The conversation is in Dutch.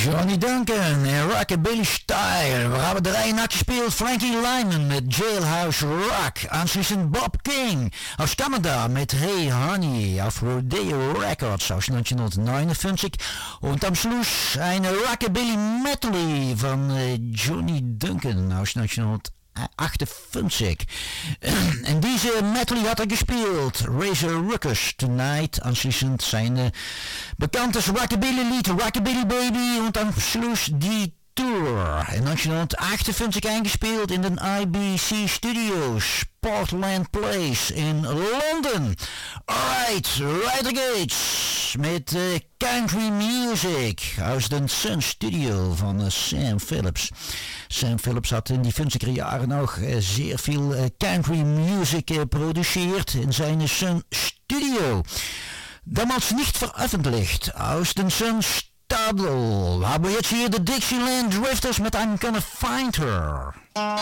Johnny Duncan en Rockabilly Style. We hebben de rij gespeeld. Frankie Lyman met Jailhouse Rock. Anschließend Bob King aus Canada mit Hey Honey auf Rodeo Records aus 1959. Und am Schluss eine Rockabilly Medley von Johnny Duncan aus 1958. En diese medley hat gespeelt. Razor Ruckus Tonight. Anschließend zijn bekanntes Rockabilly-Lied Rockabilly Baby. Und am Schluss die Tour. In 1958 eingespeeld in de IBC Studios. Portland Place in Londen. Alright, Ryder Gates met country music uit de Sun Studio van Sam Phillips. Sam Phillips had in die 50er jaren nog zeer veel country music geproduceerd in zijn Sun Studio. Damals nicht veröffentlicht aus den Sun Studio. We hebben jetzt hier de Dixieland Drifters met I'm Gonna Find Her.